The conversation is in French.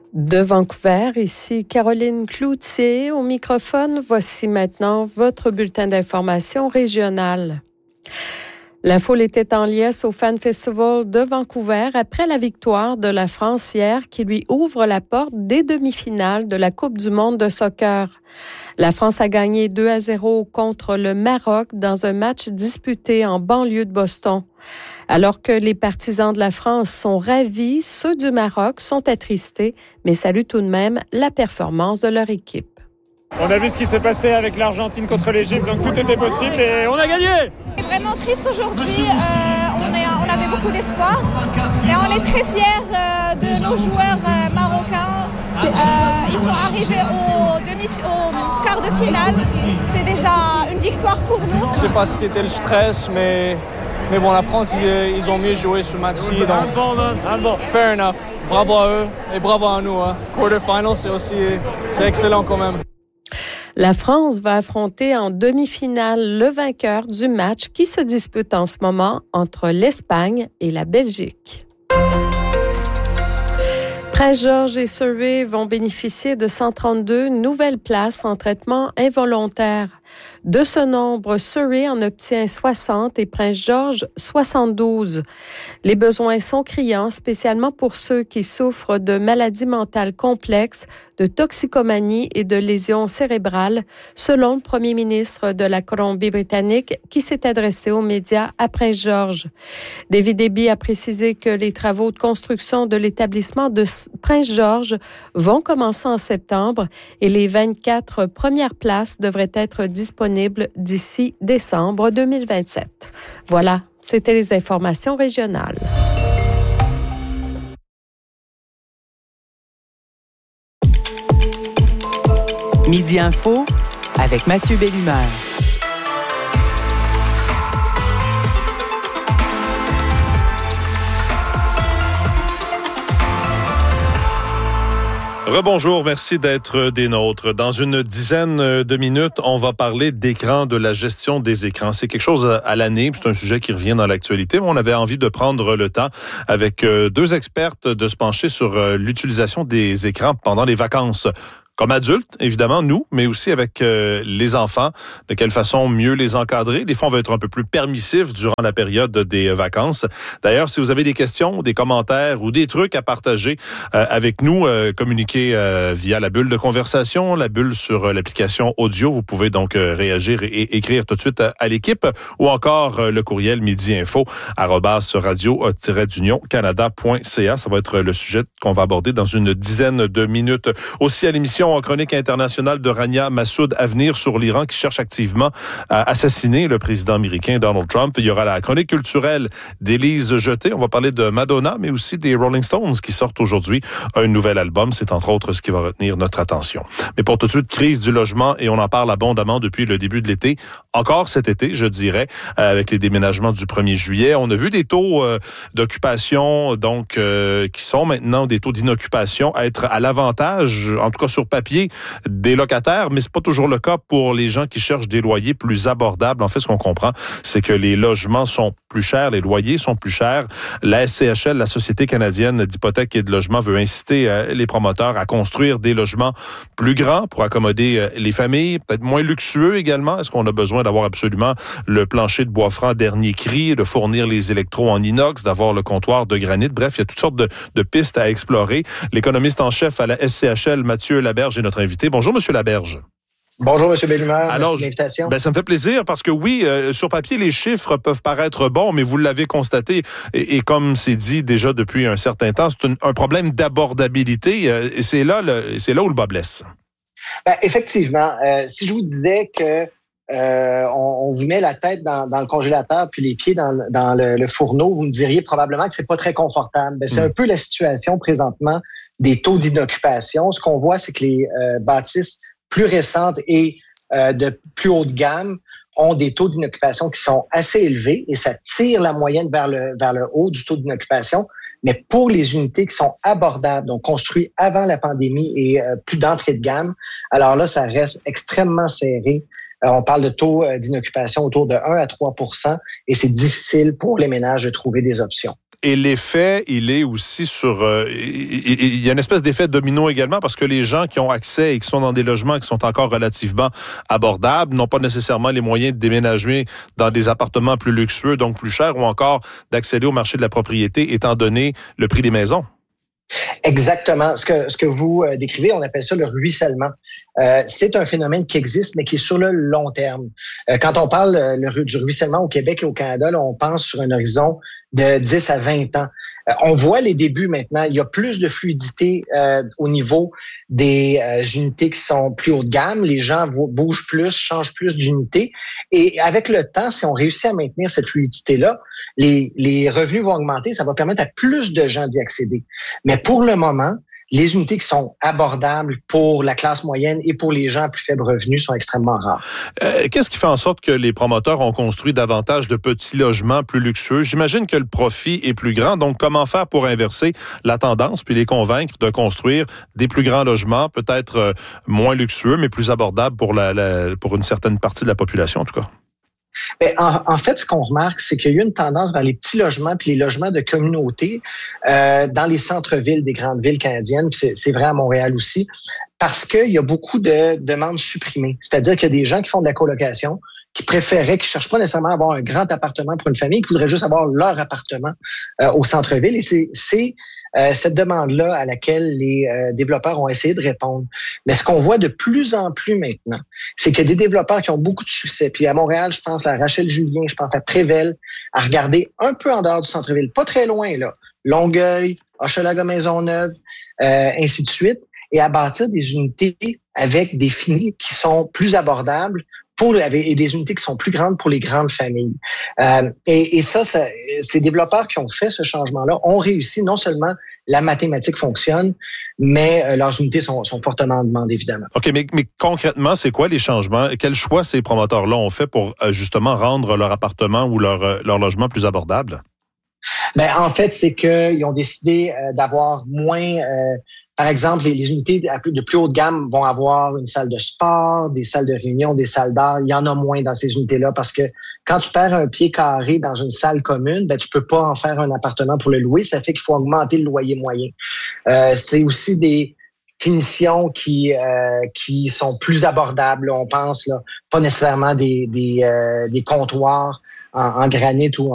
De Vancouver, ici Caroline Cloutier au microphone. Voici maintenant votre bulletin d'information régionale. La foule était en liesse au Fan Festival de Vancouver après la victoire de la France hier qui lui ouvre la porte des demi-finales de la Coupe du monde de soccer. La France a gagné 2-0 contre le Maroc dans un match disputé en banlieue de Boston. Alors que les partisans de la France sont ravis, ceux du Maroc sont attristés, mais saluent tout de même la performance de leur équipe. On a vu ce qui s'est passé avec l'Argentine contre l'Égypte, donc tout était possible et on a gagné. C'est vraiment triste aujourd'hui, on avait beaucoup d'espoir et on est très fiers de nos joueurs marocains. Ils sont arrivés au quart de finale, c'est déjà une victoire pour nous. Je ne sais pas si c'était le stress, mais bon, la France, ils ont mieux joué ce match-ci. Donc, fair enough. Bravo à eux et bravo à nous. Quarter final, c'est excellent quand même. La France va affronter en demi-finale le vainqueur du match qui se dispute en ce moment entre l'Espagne et la Belgique. Prince George et Surrey vont bénéficier de 132 nouvelles places en traitement involontaire. De ce nombre, Surrey en obtient 60 et Prince George 72. Les besoins sont criants, spécialement pour ceux qui souffrent de maladies mentales complexes, de toxicomanie et de lésions cérébrales, selon le premier ministre de la Colombie-Britannique qui s'est adressé aux médias à Prince George. David Eby a précisé que les travaux de construction de l'établissement de Prince George vont commencer en septembre et les 24 premières places devraient être disponibles d'ici décembre 2027. Voilà, c'était les informations régionales. Midi Info avec Mathieu Bellumeur. Rebonjour, merci d'être des nôtres. Dans une dizaine de minutes, on va parler d'écran, de la gestion des écrans. C'est quelque chose à l'année, c'est un sujet qui revient dans l'actualité, mais on avait envie de prendre le temps avec deux expertes de se pencher sur l'utilisation des écrans pendant les vacances. Comme adultes, évidemment, nous, mais aussi avec les enfants, de quelle façon mieux les encadrer. Des fois, on va être un peu plus permissif durant la période des vacances. D'ailleurs, si vous avez des questions, des commentaires ou des trucs à partager avec nous, communiquez via la bulle de conversation, la bulle sur l'application audio. Vous pouvez donc réagir et écrire tout de suite à l'équipe ou encore le courriel midiinfo@radio-canada.ca. Ça va être le sujet qu'on va aborder dans une dizaine de minutes. Aussi à l'émission, en chronique internationale de Rania Massoud à venir sur l'Iran qui cherche activement à assassiner le président américain Donald Trump. Il y aura la chronique culturelle d'Élise Jeté. On va parler de Madonna, mais aussi des Rolling Stones qui sortent aujourd'hui un nouvel album. C'est entre autres ce qui va retenir notre attention. Mais pour tout de suite, crise du logement et on en parle abondamment depuis le début de l'été. Encore cet été, je dirais, avec les déménagements du 1er juillet. On a vu des taux d'occupation, donc, qui sont maintenant des taux d'inoccupation être à l'avantage, en tout cas sur papier, des locataires, mais c'est pas toujours le cas pour les gens qui cherchent des loyers plus abordables. En fait, ce qu'on comprend, c'est que les logements sont plus chers, les loyers sont plus chers. La SCHL, la Société canadienne d'hypothèques et de logement, veut inciter les promoteurs à construire des logements plus grands pour accommoder les familles, peut-être moins luxueux également. Est-ce qu'on a besoin d'avoir absolument le plancher de bois franc dernier cri, de fournir les électros en inox, d'avoir le comptoir de granit? Bref, il y a toutes sortes de pistes à explorer. L'économiste en chef à la SCHL, Mathieu Laberge, est notre invité. Bonjour, Monsieur Laberge. Bonjour, M. Bellumeur. Merci de l'invitation. Ça me fait plaisir parce que oui, sur papier, les chiffres peuvent paraître bons, mais vous l'avez constaté, et comme c'est dit déjà depuis un certain temps, c'est un problème d'abordabilité, et c'est là où le bas blesse. Effectivement. Si je vous disais que on vous met la tête dans le congélateur puis les pieds dans le fourneau, vous me diriez probablement que c'est pas très confortable. C'est un peu la situation présentement des taux d'inoccupation. Ce qu'on voit, c'est que les bâtisses plus récentes et de plus haute gamme ont des taux d'inoccupation qui sont assez élevés et ça tire la moyenne vers le haut du taux d'inoccupation. Mais pour les unités qui sont abordables, donc construites avant la pandémie et plus d'entrée de gamme, alors là, ça reste extrêmement serré. On parle de taux d'inoccupation autour de 1 à 3 % et c'est difficile pour les ménages de trouver des options. Et l'effet, il est aussi sur... il y a une espèce d'effet domino également parce que les gens qui ont accès et qui sont dans des logements qui sont encore relativement abordables n'ont pas nécessairement les moyens de déménager dans des appartements plus luxueux, donc plus chers, ou encore d'accéder au marché de la propriété étant donné le prix des maisons. Exactement. Ce que vous décrivez, on appelle ça le ruissellement. C'est un phénomène qui existe, mais qui est sur le long terme. Quand on parle du ruissellement au Québec et au Canada, là, on pense sur un horizon de 10 à 20 ans. On voit les débuts maintenant. Il y a plus de fluidité au niveau des unités qui sont plus haut de gamme. Les gens bougent plus, changent plus d'unités. Et avec le temps, si on réussit à maintenir cette fluidité-là, les revenus vont augmenter. Ça va permettre à plus de gens d'y accéder. Mais pour le moment, les unités qui sont abordables pour la classe moyenne et pour les gens à plus faible revenu sont extrêmement rares. Qu'est-ce qui fait en sorte que les promoteurs ont construit davantage de petits logements plus luxueux? J'imagine que le profit est plus grand. Donc, comment faire pour inverser la tendance puis les convaincre de construire des plus grands logements, peut-être moins luxueux, mais plus abordables pour une certaine partie de la population, en tout cas? En fait, ce qu'on remarque, c'est qu'il y a eu une tendance vers les petits logements puis les logements de communauté dans les centres-villes des grandes villes canadiennes, puis c'est vrai à Montréal aussi, parce qu'il y a beaucoup de demandes supprimées. C'est-à-dire qu'il y a des gens qui font de la colocation, qui préféraient, qui cherchent pas nécessairement à avoir un grand appartement pour une famille, qui voudraient juste avoir leur appartement au centre-ville. Et c'est cette demande-là à laquelle les développeurs ont essayé de répondre. Mais ce qu'on voit de plus en plus maintenant, c'est que des développeurs qui ont beaucoup de succès, puis à Montréal, je pense à Rachel Julien, je pense à Prével, à regarder un peu en dehors du centre-ville, pas très loin, là, Longueuil, Hochelaga-Maisonneuve, ainsi de suite, et à bâtir des unités avec des finis qui sont plus abordables et des unités qui sont plus grandes pour les grandes familles. Et ça, ces développeurs qui ont fait ce changement-là ont réussi. Non seulement la mathématique fonctionne, mais leurs unités sont fortement en demande, évidemment. OK, mais concrètement, c'est quoi les changements? Quels choix ces promoteurs-là ont fait pour justement rendre leur appartement ou leur logement plus abordable? En fait, c'est qu'ils ont décidé d'avoir moins... par exemple, les unités de plus haute gamme vont avoir une salle de sport, des salles de réunion, des salles d'art. Il y en a moins dans ces unités-là parce que quand tu perds un pied carré dans une salle commune, tu peux pas en faire un appartement pour le louer. Ça fait qu'il faut augmenter le loyer moyen. C'est aussi des finitions qui sont plus abordables. On pense là, pas nécessairement des comptoirs en granit ou